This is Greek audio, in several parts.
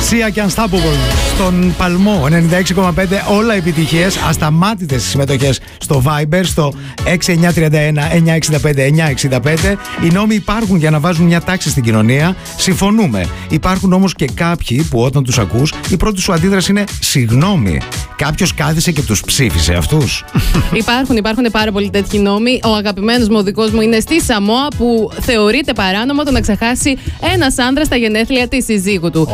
Σία και Unstoppable στον Παλμό 96,5. Όλα επιτυχίες, ασταμάτητες συμμετοχές στο Viber, στο 6931-965-965. Οι νόμοι υπάρχουν για να βάζουν μια τάξη στην κοινωνία. Συμφωνούμε. Υπάρχουν όμως και κάποιοι που όταν τους ακούς, η πρώτη σου αντίδραση είναι συγγνώμη. Κάποιος κάθισε και τους ψήφισε αυτούς. Υπάρχουν πάρα πολλοί τέτοιοι νόμοι. Ο αγαπημένος μου, ο δικός μου, είναι στη Σαμόα, που θεωρείται παράνομο το να ξεχάσει ένας άνδρας τα γενέθλια της συζύγου του.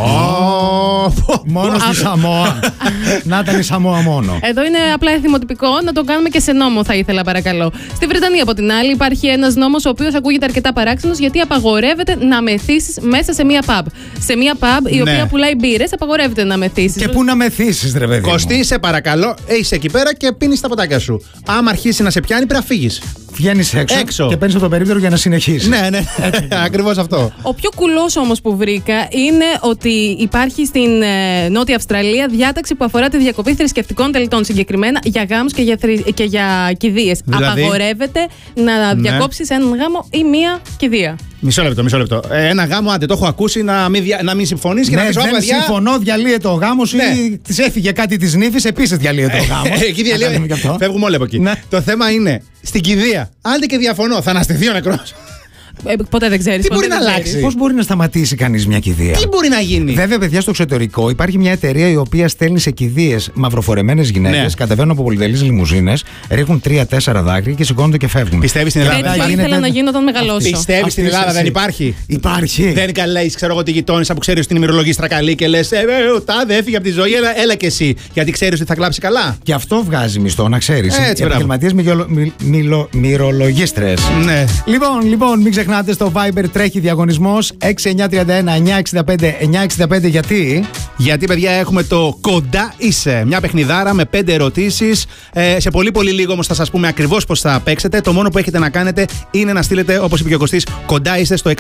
Μόνο στη Σαμόα. Να ήταν η Σαμόα μόνο. Εδώ είναι απλά εθιμοτυπικό, να το κάνουμε και σε νόμο, θα ήθελα, παρακαλώ. Στη Βρετανία, από την άλλη, υπάρχει ένας νόμος ο οποίος ακούγεται αρκετά παράξενος, γιατί απαγορεύεται να μεθύσεις μέσα σε μία pub. Σε μία pub η οποία πουλάει μπύρες, απαγορεύεται να μεθύσεις. Και πού να μεθύσεις, ρε παιδί μου. Κωστή, σε παρακαλώ, είσαι εκεί πέρα και πίνεις τα ποτάκια σου. Άμα αρχίσει να σε πιάνει, πρέπει να φύγεις. Βγαίνεις έξω και παίρνεις από το περίπτερο για να συνεχίσεις. Ναι, ακριβώς αυτό. Ο πιο κουλός όμως που βρήκα είναι ότι υπάρχει στην Νότια Αυστραλία διάταξη που αφορά τη διακοπή θρησκευτικών τελετών, συγκεκριμένα για γάμους και για κηδείες. Δηλαδή? Απαγορεύεται να διακόψεις έναν γάμο ή μία κηδεία. Μισό λεπτό. Ένα γάμο, άντε, το έχω ακούσει, να μην συμφωνείς και να πεις, δεν συμφωνώ, διαλύεται ο γάμος ή της έφυγε κάτι της νύφης, επίσης διαλύεται ο γάμος. Εκεί διαλύεται. Φεύγουμε όλοι από εκεί. Το θέμα είναι στην κηδεία. Άντε και διαφωνώ, θα αναστηθεί ο νεκρός. Ποτέ δεν ξέρεις. Τι μπορεί να αλλάξει. Πώς μπορεί να σταματήσει κανείς μια κηδεία. Τι μπορεί να γίνει. Βέβαια, παιδιά, στο εξωτερικό υπάρχει μια εταιρεία η οποία στέλνει σε κηδείες μαυροφορεμένες γυναίκες, κατεβαίνουν από πολυτελείς λιμουζίνες, ρίχνουν 3-4 δάκρυα και σηκώνονται και φεύγουν. Πιστεύεις στην Ελλάδα? Έτσι θα ήθελα να γίνω όταν μεγαλώσω. Πιστεύεις στην Ελλάδα δεν υπάρχει? Υπάρχει. Δεν καλέεις, ξέρω εγώ, τη γειτόνισσα που ξέρει ότι είναι ημερολογίστρα καλή και λες, τάδε έφυγε από τη ζωή, έλα και εσύ. Γιατί ξέρεις ότι θα κλάψει καλά. Και αυτό βγάζει μισθό, να ξέρεις. Επαγγελματίες μυρολογίστρες. Ναι. Λοιπόν, μην ξεχνάτε, στο Viber τρέχει διαγωνισμός 6931-965-965. Γιατί, παιδιά, έχουμε το Κοντά Είσαι. Μια παιχνιδάρα με 5 ερωτήσεις. Σε πολύ λίγο όμως θα σας πούμε ακριβώς πώς θα παίξετε. Το μόνο που έχετε να κάνετε είναι να στείλετε, όπως είπε και ο Κωστής, Κοντά Είσαι στο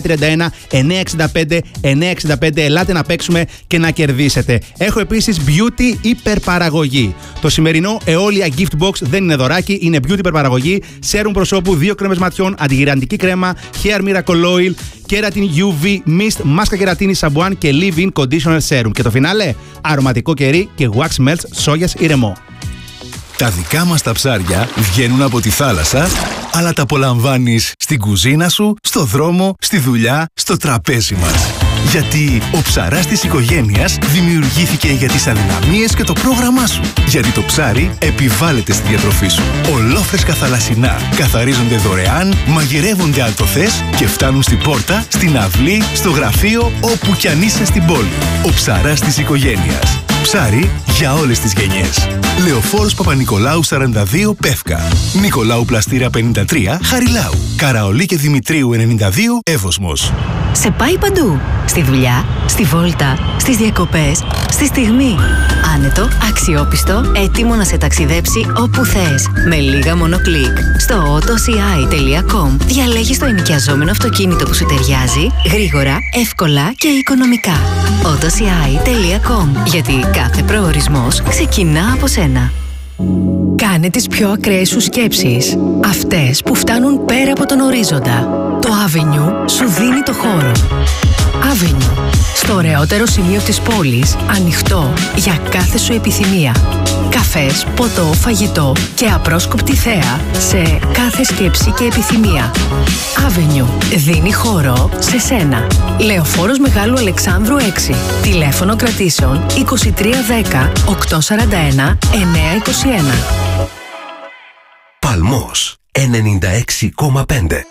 6931-965-965. Ελάτε να παίξουμε και να κερδίσετε. Έχω επίσης beauty υπερπαραγωγή. Το σημερινό Εόλια Gift Box δεν είναι δωράκι, είναι beauty υπερπαραγωγή. Σέρουμ προσώπου, 2 κρέμες ματιών, αντιγυραντική κρέμα, Hair Miracle Oil, Keratin UV Mist, μάσκα κερατίνη σαμπουάν και Leave-In Conditioner Serum. Και το φινάλε, αρωματικό κερί και Wax Melts σόγιας ηρεμό. Τα δικά μας τα ψάρια βγαίνουν από τη θάλασσα, αλλά τα απολαμβάνεις στην κουζίνα σου, στο δρόμο, στη δουλειά, στο τραπέζι μας. Γιατί ο ψαράς της οικογένειας δημιουργήθηκε για τις αδυναμίες και το πρόγραμμά σου. Γιατί το ψάρι επιβάλλεται στη διατροφή σου. Ολόφρεσκα θαλασσινά καθαρίζονται δωρεάν, μαγειρεύονται αν το θες και φτάνουν στην πόρτα, στην αυλή, στο γραφείο, όπου κι αν είσαι στην πόλη. Ο ψαράς της οικογένειας. Ψάρι για όλες τις γενιές. Λεωφόρος Παπα-Νικολάου 42 Πεύκα. Νικολάου Πλαστήρα 53 Χαριλάου. Καραολί και Δημητρίου 92 Εύωσμος. Σε πάει παντού. Στη δουλειά, στη βόλτα, στις διακοπές, στη στιγμή. Άνετο, αξιόπιστο, έτοιμο να σε ταξιδέψει όπου θες. Με λίγα μόνο κλικ. Στο autoci.com διαλέγεις το ενοικιαζόμενο αυτοκίνητο που σου ταιριάζει, γρήγορα, εύκολα και οικονομικά. autoci.com. Γιατί κάθε προορισμός ξεκινά από σένα. Κάνε τις πιο ακραίες σου σκέψεις. Αυτές που φτάνουν πέρα από τον ορίζοντα. Το Avenue σου δίνει το χώρο. Avenue. Στο ωραιότερο σημείο της πόλης, ανοιχτό για κάθε σου επιθυμία. Καφές, ποτό, φαγητό και απρόσκοπτη θέα σε κάθε σκέψη και επιθυμία. Avenue. Δίνει χώρο σε σένα. Λεωφόρος Μεγάλου Αλεξάνδρου 6. Τηλέφωνο κρατήσεων 2310 841 921. Παλμός 96,5.